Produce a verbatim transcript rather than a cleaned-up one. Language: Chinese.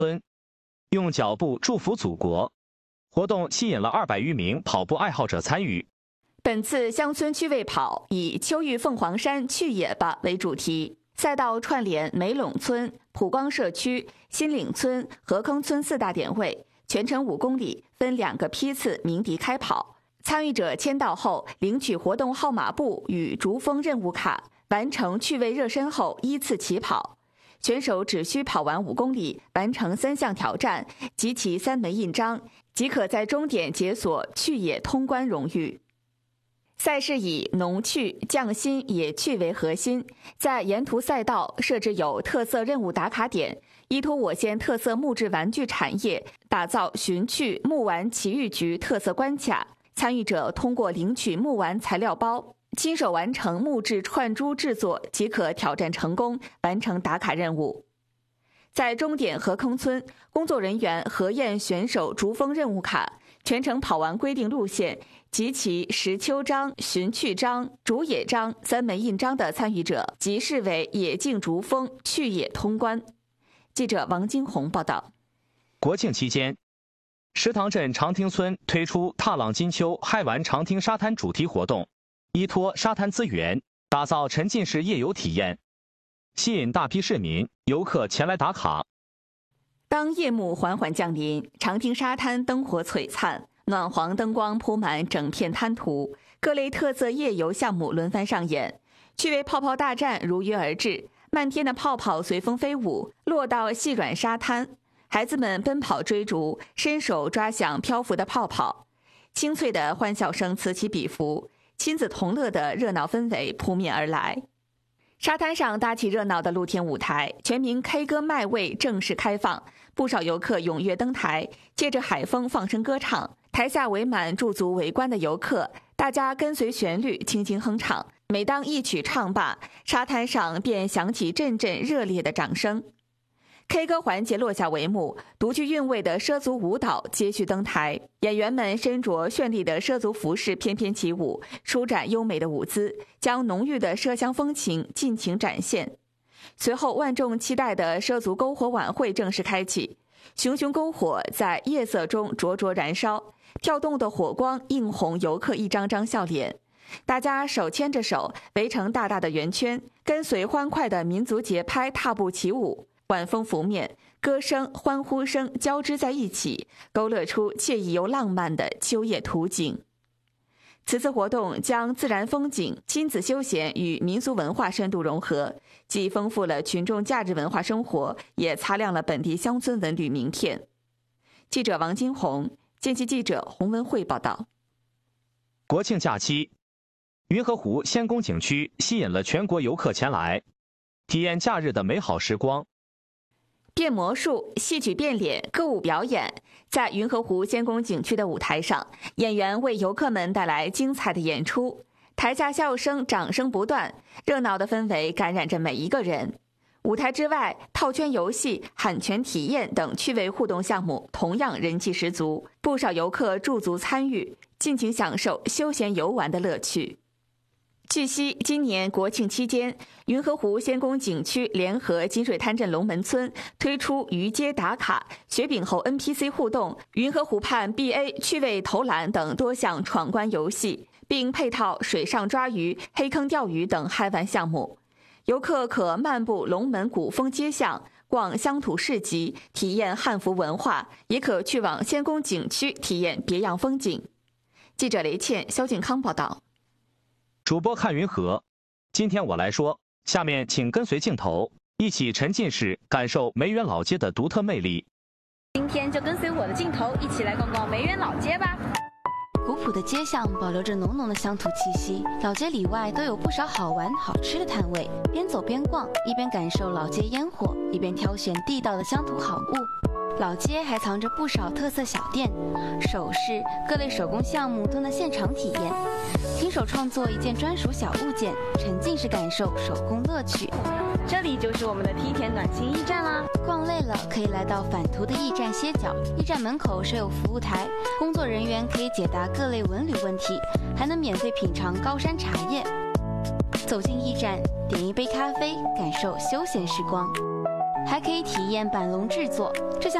村，用脚步祝福祖国。活动吸引了二百余名跑步爱好者参与。 本次乡村趣味跑以秋遇凤凰山去野吧为主题，赛道串联梅陇村、普光社区、新岭村、河坑村四大点位，全程五公里，分两个批次鸣笛开跑。参与者签到后领取活动号码布与竹风任务卡，完成趣味热身后依次起跑。选手只需跑完五公里，完成三项挑战，集齐三枚印章，即可在终点解锁趣野通关荣誉。赛事以农趣、匠心、野趣为核心，在沿途赛道设置有特色任务打卡点，依托我县特色木质玩具产业，打造寻趣木玩奇遇局特色关卡。参与者通过领取木玩材料包，亲手完成木质串珠制作，即可挑战成功，完成打卡任务。在终点河坑村，工作人员核验选手竹风任务卡，全程跑完规定路线，集齐石丘章、寻趣章、竹野章三枚印章的参与者，即视为野径竹风去野通关。记者王金红报道。 国庆期间，石塘镇长汀村推出踏浪金秋嗨玩长汀沙滩主题活动，依托沙滩资源，打造沉浸式夜游体验，吸引大批市民游客前来打卡。 当夜幕缓缓降临，长汀沙滩灯火璀璨，暖黄灯光铺满整片滩涂，各类特色夜游项目轮番上演，趣味泡泡大战如约而至，漫天的泡泡随风飞舞，落到细软沙滩，孩子们奔跑追逐，伸手抓响漂浮的泡泡，清脆的欢笑声此起彼伏，亲子同乐的热闹氛围扑面而来。沙滩上搭起热闹的露天舞台，全民 K 歌麦位正式开放，不少游客踊跃登台，借着海风放声歌唱，台下围满驻足围观的游客，大家跟随旋律轻轻哼唱。每当一曲唱罢，沙滩上便响起阵阵热烈的掌声。K 歌环节落下帷幕，独具韵味的畲族舞蹈接续登台，演员们身着绚丽的畲族服饰翩翩起舞，舒展优美的舞姿，将浓郁的畲乡风情尽情展现。随后，万众期待的畲族篝火晚会正式开启，熊熊篝火在夜色中灼灼燃烧，跳动的火光映红游客一张张笑脸。大家手牵着手，围成大大的圆圈，跟随欢快的民族节拍踏步起舞。晚风拂面，歌声、欢呼声交织在一起，勾勒出惬意又浪漫的秋夜图景。此次活动将自然风景、亲子休闲与民俗文化深度融合，既丰富了群众假日文化生活，也擦亮了本地乡村文旅名片。记者王金红，见习记者洪文慧报道。 国庆假期，云河湖仙宫景区吸引了全国游客前来，体验假日的美好时光。 变魔术、戏曲变脸、歌舞表演，在云河湖仙宫景区的舞台上，演员为游客们带来精彩的演出，台下笑声、掌声不断，热闹的氛围感染着每一个人。舞台之外，套圈游戏、喊拳体验等趣味互动项目同样人气十足，不少游客驻足参与，尽情享受休闲游玩的乐趣。据悉，今年国庆期间，云河湖仙宫景区联合金水滩镇龙门村推出鱼街打卡、雪饼猴 N P C 互动、云河湖畔 B A 趣味投篮等多项闯关游戏，并配套水上抓鱼、黑坑钓鱼等嗨玩项目。游客可漫步龙门古风街巷，逛乡土市集，体验汉服文化，也可去往仙宫景区体验别样风景。记者雷倩、肖静康报道。 主播看云河，今天我来说，下面请跟随镜头，一起沉浸式感受梅园老街的独特魅力。 今天就跟随我的镜头，一起来逛逛梅园老街吧。 古朴的街巷保留着浓浓的乡土气息，老街里外都有不少好玩好吃的摊位，边走边逛，一边感受老街烟火，一边挑选地道的乡土好物。老街还藏着不少特色小店、首饰、各类手工项目都能现场体验，亲手创作一件专属小物件，沉浸式感受手工乐趣。 这里就是我们的梯田暖心驿站啦！ 逛累了可以来到返途的驿站歇脚，驿站门口设有服务台，工作人员可以解答各类文旅问题，还能免费品尝高山茶叶。走进驿站，点一杯咖啡，感受休闲时光。 还可以体验板龙制作。这项